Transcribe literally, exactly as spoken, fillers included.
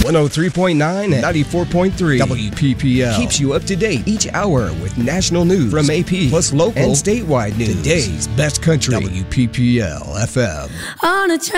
one oh three point nine and ninety-four point three W P P L keeps you up to date each hour with national news from A P, plus local and statewide news. Today's best country, W P P L F M. On a